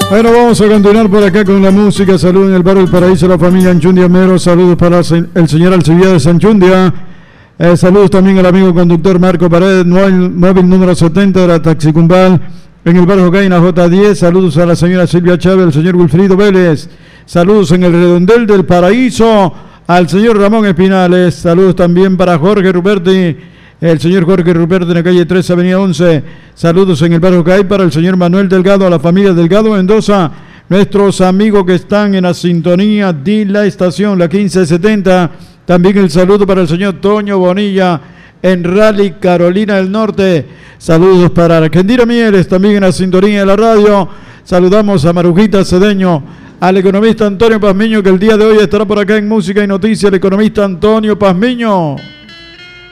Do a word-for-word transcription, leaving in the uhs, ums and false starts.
Bueno, vamos a continuar por acá con la música. Saludos en el barrio El Paraíso, la familia Anchundia Mero. Saludos para el señor Alcibía de Sanchundia. Eh, saludos también al amigo conductor Marco Paredes, móvil número setenta de la Taxicumbal, en el barrio Gaina J diez. Saludos a la señora Silvia Chávez, al señor Wilfrido Vélez. Saludos en el Redondel del Paraíso al señor Ramón Espinales. Saludos también para Jorge Ruperti, el señor Jorge Ruperti en la calle tres, avenida once. Saludos en el barrio Cay para el señor Manuel Delgado, a la familia Delgado Mendoza, nuestros amigos que están en la sintonía de la estación, la quince setenta. También el saludo para el señor Toño Bonilla en Raleigh, Carolina del Norte. Saludos para Argentina Mieles, también en la sintonía de la radio. Saludamos a Marujita Cedeño, al economista Antonio Pazmiño, que el día de hoy estará por acá en Música y Noticias. El economista Antonio Pazmiño.